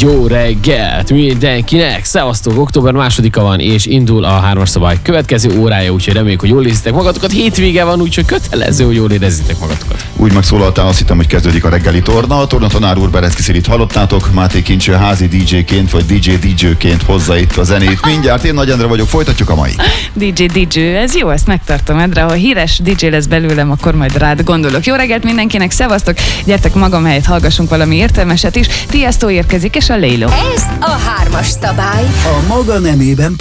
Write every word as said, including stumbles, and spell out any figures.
Jó reggelt mindenkinek! Szevasztok! Október másodika van, és indul a hármas szabály következő órája, úgyhogy reméljük, hogy jól érzitek magatokat. Hétvége van, úgyhogy kötelező, hogy jól érezzétek magatokat. Úgy megszólaltál, azt hittem, hogy kezdődik a reggeli torna. A tornatanár úr Berezki Szilit hallottátok, Máté Kincső házi dé dzsé-ként vagy dé dzsé dé dzsé-ként hozza itt a zenét. Mindjárt én Nagy Endre vagyok, folytatjuk a mai. dé dzsé dé dzsé, ez jó, ezt megtartom, Endre. Ha híres dé dzsé lesz belőlem, akkor majd rád gondolok. Jó reggelt mindenkinek, szevasztok! Gyertek magam helyett, hallgassunk valami értelmeset is. Tiesto érkezik, és a Lélo. Ez a hármas szabály. A maga nemében